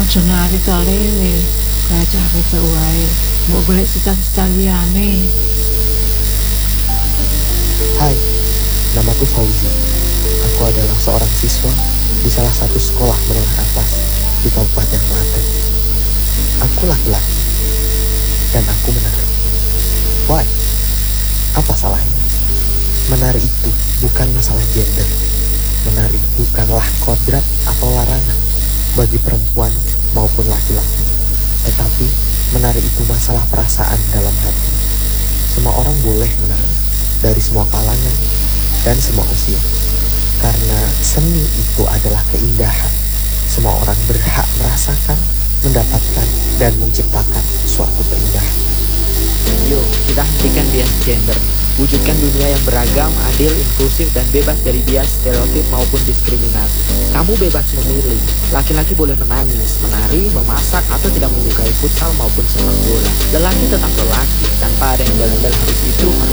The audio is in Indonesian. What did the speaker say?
Ojo nari to lele, kayak capek wae. Mbok golek cita-cita liyane. Hai, namaku Fauzi. Aku adalah seorang siswa di salah satu sekolah menengah atas di Kabupaten Klaten. Aku laki-laki dan aku menari. Why? Apa salahnya? Menari itu bukan masalah gender. Menari bukanlah kodrat atau larangan bagi perempuan maupun laki-laki. Tetapi menari itu masalah perasaan dalam hati. Semua orang boleh menari, dari semua kalangan dan semua usia. Karena seni itu adalah keindahan. Semua orang berhak merasakan, mendapatkan, dan menciptakan suatu keindahan. Yuk, kita hentikan bias gender. Wujudkan dunia yang beragam, adil, inklusif, dan bebas dari bias, stereotip, maupun diskriminasi. Kamu bebas memilih. Laki-laki boleh menangis, menari, memasak, atau tidak menyukai futsal maupun sepak bola. Lelaki tetap lelaki, tanpa ada embel-embel harus itu, harus